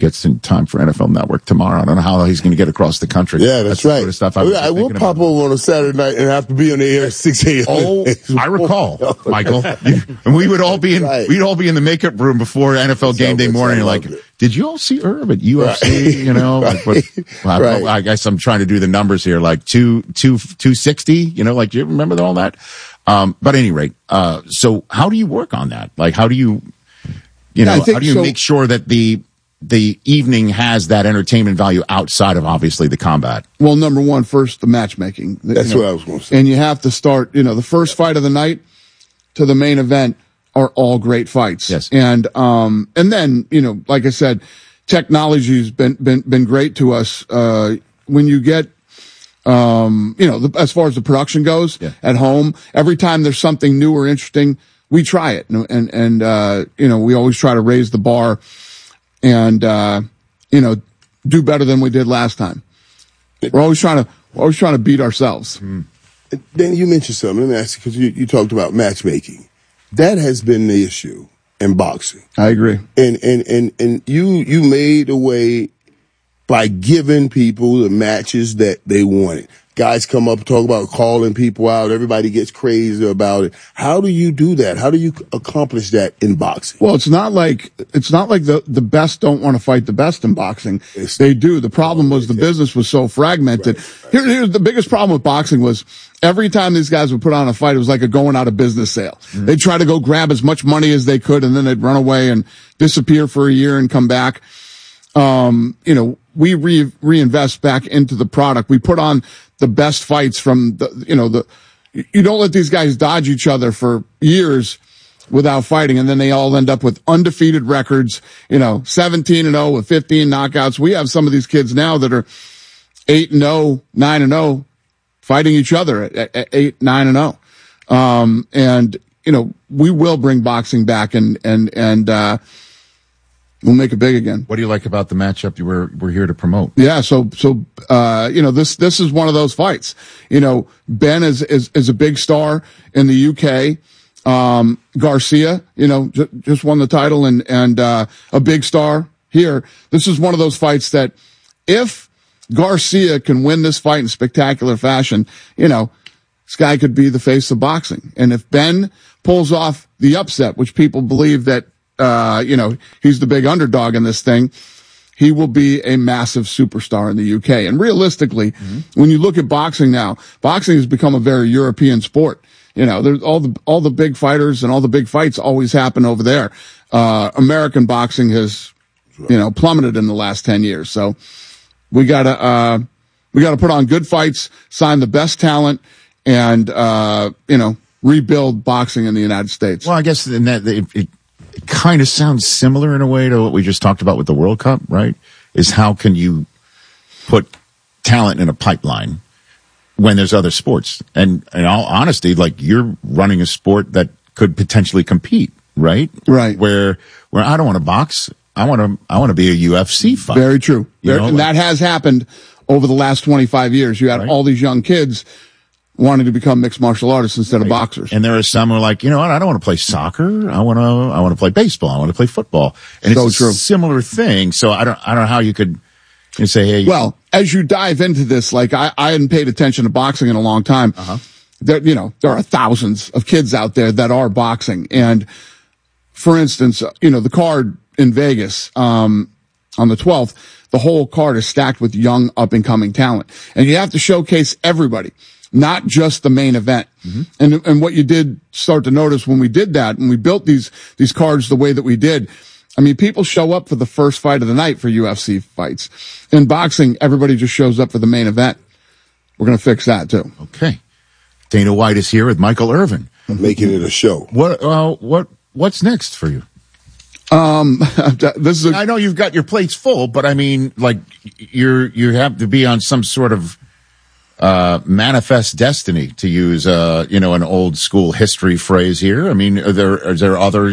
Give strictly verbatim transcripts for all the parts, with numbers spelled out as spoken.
gets in time for N F L Network tomorrow. I don't know how he's going to get across the country. Yeah, that's, that's right. The sort of stuff I, I will pop about. over on a Saturday night and have to be on the air at six a.m. Oh, I recall, Michael. You, and we would all be in, right. we'd all be in the makeup room before N F L game day morning. You're like, it. Did you all see Irv at U F C? Right. You know, right. like what, well, right. I, I guess I'm trying to do the numbers here, like two, two, two sixty. You know, like do you remember all that? Um, but at any rate, uh, so how do you work on that? Like, how do you, you know, yeah, how do you so. make sure that the the evening has that entertainment value outside of obviously the combat? Well, number one, first the matchmaking. That's you know, what I was going to say. And you have to start, you know, the first fight of the night to the main event are all great fights. Yes. And, um, and then, you know, like I said, technology's been, been, been great to us. Uh, when you get, um, you know, the, as far as the production goes yeah. at home, every time there's something new or interesting, we try it. And, and, and uh, you know, we always try to raise the bar and, uh, you know, do better than we did last time. We're always trying to, we're always trying to beat ourselves. Mm. Then you mentioned something, let me ask you, because you, you talked about matchmaking. That has been the issue in boxing. I agree. And, and, and, and you, you made a way by giving people the matches that they wanted. Guys come up and talk about calling people out. Everybody gets crazy about it. How do you do that? How do you accomplish that in boxing? Well, it's not like, it's not like the, the best don't want to fight the best in boxing. It's, they do. The problem was the business was so fragmented. Right, right. Here, here's the biggest problem with boxing was every time these guys would put on a fight, it was like a going out of business sale. Mm-hmm. They'd try to go grab as much money as they could and then they'd run away and disappear for a year and come back. Um, you know, we re- reinvest back into the product. We put on the best fights from the, you know, the, you don't let these guys dodge each other for years without fighting. And then they all end up with undefeated records, you know, seventeen and oh with fifteen knockouts. We have some of these kids now that are eight and oh, nine and oh fighting each other at, at, at eight, nine and oh. Um, and, you know, we will bring boxing back and, and, and, uh, we'll make it big again. What do you like about the matchup you were we're here to promote? Yeah, so so uh you know this this is one of those fights. You know, Ben is is is a big star in the U K. Um Garcia, you know, j- just won the title and and uh a big star here. This is one of those fights that if Garcia can win this fight in spectacular fashion, you know, this guy could be the face of boxing. And if Ben pulls off the upset, which people believe that Uh, you know, he's the big underdog in this thing, he will be a massive superstar in the U K. And realistically, mm-hmm. when you look at boxing now, boxing has become a very European sport. You know, there's all the, all the big fighters and all the big fights always happen over there. Uh, American boxing has, you know, plummeted in the last ten years. So we gotta, uh, we gotta put on good fights, sign the best talent, and, uh, you know, rebuild boxing in the United States. Well, I guess in that, it, it It kind of sounds similar in a way to what we just talked about with the World Cup, right? Is how can you put talent in a pipeline when there's other sports? And in all honesty, like you're running a sport that could potentially compete, right? Right. Where, where I don't want to box. I want to, I want to be a U F C fighter. Very true. You know, and like, that has happened over the last twenty-five years. You had right? all these young kids wanting to become mixed martial artists instead right. of boxers. And there are some who are like, you know what, I don't want to play soccer. I want to, I want to play baseball. I want to play football. And so it's a true. similar thing. So I don't, I don't know how you could you say, hey. Well, as you dive into this, like I, I hadn't paid attention to boxing in a long time. Uh-huh. There, you know, there are thousands of kids out there that are boxing. And for instance, you know, the card in Vegas, um, on the twelfth, the whole card is stacked with young up and coming talent. And you have to showcase everybody. Not just the main event. Mm-hmm. And, and what you did start to notice when we did that, when we built these, these cards the way that we did, I mean, people show up for the first fight of the night for U F C fights. In boxing, everybody just shows up for the main event. We're going to fix that too. Okay. Dana White is here with Michael Irvin. Making it a show. What, uh, what, what's next for you? Um, this is a, I know you've got your plates full, but I mean, like, you're, you have to be on some sort of, Uh, manifest destiny, to use, uh, you know, an old school history phrase here. I mean, are there, are there other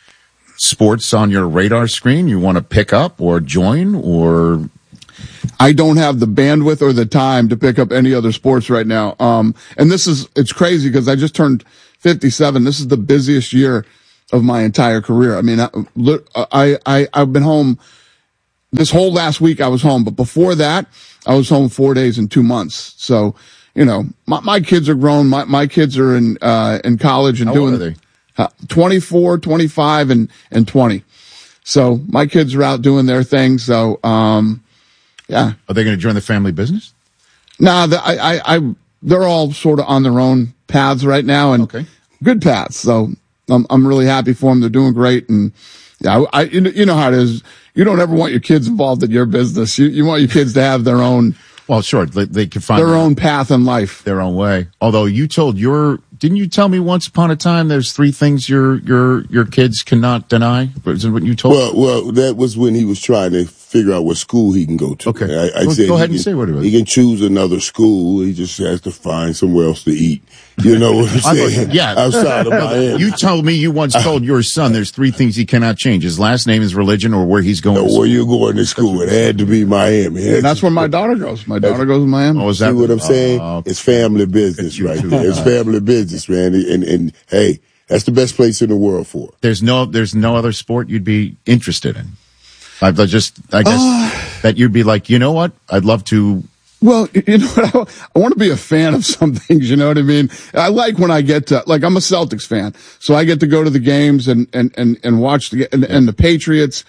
sports on your radar screen you want to pick up or join, or? I don't have the bandwidth or the time to pick up any other sports right now. Um, and this is, it's crazy because I just turned fifty-seven. This is the busiest year of my entire career. I mean, I, I, I I've been home this whole last week I was home, but before that, I was home four days and two months. So, you know, my, my kids are grown. My, my kids are in, uh, in college and How doing old are they? Uh, twenty-four, twenty-five, and, and twenty. So my kids are out doing their thing. So, um, yeah. Are they going to join the family business? Nah, the, I, I, I, they're all sort of on their own paths right now and okay. good paths. So I'm, I'm really happy for them. They're doing great. And yeah, I, you know how it is. You don't ever want your kids involved in your business. You, you want your kids to have their own. Well, sure. They, they can find their, their own path in life, their own way. Although you told your, didn't you tell me once upon a time there's three things your your your kids cannot deny? Is that what you told? Well, well, that was when he was trying to figure out what school he can go to. Okay, I, I well, said go ahead and can, say what it was. He can choose another school. He just has to find somewhere else to eat. You know what I'm saying? Yeah. Outside of Miami. You told me you once told your son there's three things he cannot change: his last name, his religion, or where he's going. No, to where you going to school? It had to be Miami. And that's where my daughter goes. My daughter goes to Miami. Oh, is that See what I'm saying? Uh, it's family business right there. It's family business, man. And, and hey, that's the best place in the world for it. There's no, there's no other sport you'd be interested in. I just, I guess uh, that you'd be like, you know what? I'd love to. Well, you know what? I, I want to be a fan of some things. You know what I mean? I like when I get to, like, I'm a Celtics fan, so I get to go to the games and and and, and watch the and, and the Patriots.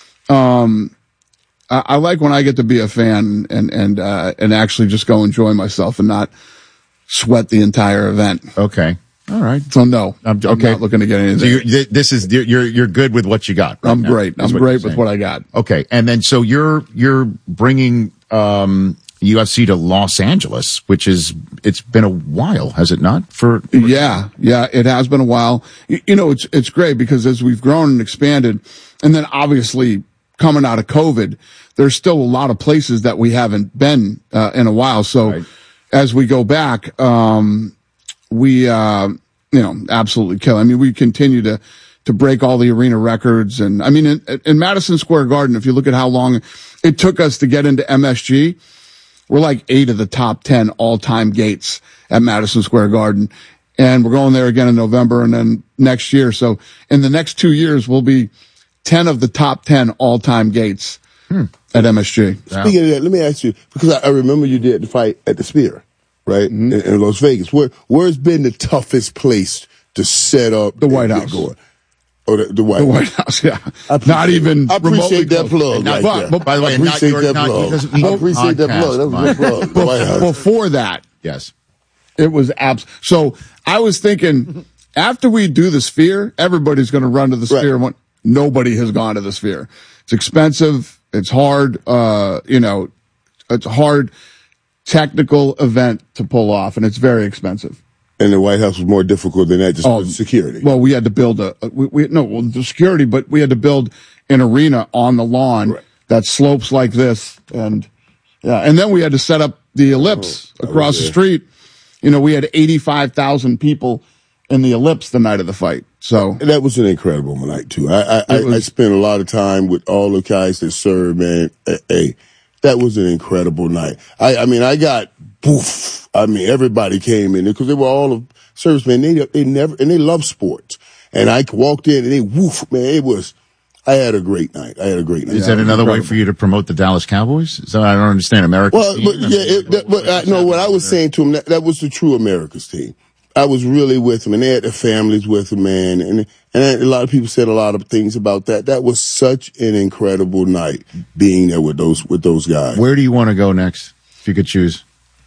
Um, I, I like when I get to be a fan and and uh, and actually just go enjoy myself and not sweat the entire event. Okay. All right. So no, I'm, okay. I'm not looking to get anything. So you're, this is you're you're good with what you got. Right I'm now, great. I'm great with what I got. Okay, and then so you're you're bringing um, U F C to Los Angeles, which is it's been a while, has it not? For, for yeah, yeah, it has been a while. You, you know, it's it's great because as we've grown and expanded, and then obviously coming out of COVID, there's still a lot of places that we haven't been uh, in a while. So right. as we go back. Um, We, uh, you know, absolutely kill. I mean, we continue to, to break all the arena records. And I mean, in, in Madison Square Garden, if you look at how long it took us to get into M S G, we're like eight of the top ten all time gates at Madison Square Garden. And we're going there again in November and then next year. So in the next two years, we'll be ten of the top ten all time gates hmm. at M S G. Wow. Speaking of that, let me ask you, because I, I remember you did the fight at the Sphere. Right mm-hmm. in, in Las Vegas, where where's been the toughest place to set up the White House? Going? Oh, the, the White the House. White House, yeah. Not even. I appreciate that plug. Not, right but, but by the way, I appreciate not, that not, plug. He I appreciate that plug. That was a plug. The White House. Before that, yes, it was abs. So I was thinking, after we do the Sphere, everybody's going to run to the Sphere. Right. And want, nobody has gone to the Sphere. It's expensive. It's hard. Uh, you know, it's hard. Technical event to pull off, and it's very expensive. And the White House was more difficult than that, just oh, security. Well, we had to build a, we, we no, well, the security, but we had to build an arena on the lawn right. that slopes like this, and yeah, and then we had to set up the ellipse oh, across the street. You know, we had eighty-five thousand people in the ellipse the night of the fight. So and that was an incredible night too. I I, was, I spent a lot of time with all the guys that served, man. Hey. That was an incredible night. I, I mean, I got poof. I mean, everybody came in because they were all of servicemen. They, they never, and they love sports. And I walked in and they woof, man. It was, I had a great night. I had a great night. Is that another incredible. way for you to promote the Dallas Cowboys? So I don't understand America's well, team. But, yeah, it, that, but I know what I was saying to them, that, that was the true America's team. I was really with them, and they had their families with them, man. And and a lot of people said a lot of things about that. That was such an incredible night being there with those with those guys. Where do you want to go next, if you could choose?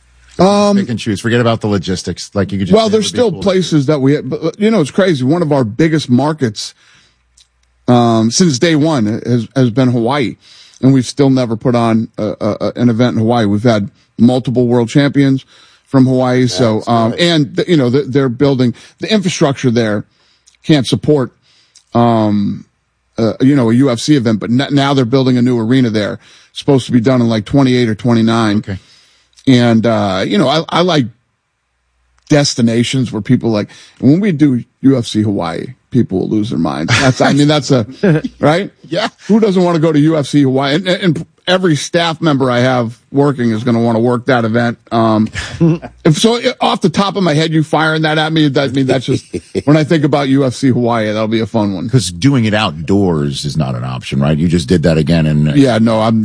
Um, Pick and choose. Forget about the logistics. Like you could. Just well, there's still cool places that we. But, you know, it's crazy. One of our biggest markets, um, since day one has has been Hawaii, and we've still never put on a, a, an event in Hawaii. We've had multiple world champions from Hawaii. That's so, um, right. and, you know, they're building the infrastructure there can't support, um, uh, you know, a U F C event, but now they're building a new arena there. It's supposed to be done in like twenty-eight or twenty-nine. Okay. And, uh, you know, I, I like destinations where people like, when we do U F C Hawaii, people will lose their minds. That's, I mean, that's a, right? Yeah. Who doesn't want to go to U F C Hawaii? And, and, every staff member I have working is going to want to work that event. Um, if so, off the top of my head, you firing that at me, that I mean, that's just, when I think about U F C Hawaii, that'll be a fun one. Because doing it outdoors is not an option, right? You just did that again. And yeah, no, I'm,